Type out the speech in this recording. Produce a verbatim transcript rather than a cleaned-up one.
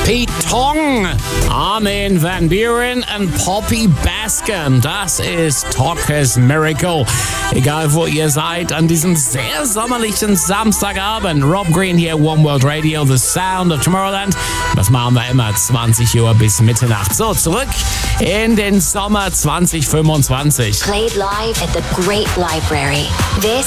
Pete Tong, Armin van Buuren und Poppy Bascom. Das ist Talkers Miracle. Egal wo ihr seid, an diesem sehr sommerlichen Samstagabend. Rob Green hier, One World Radio, The Sound of Tomorrowland. Das machen wir immer zwanzig Uhr bis Mitternacht. So, zurück in den Sommer zwanzig fünfundzwanzig. Played live at the Great Library. This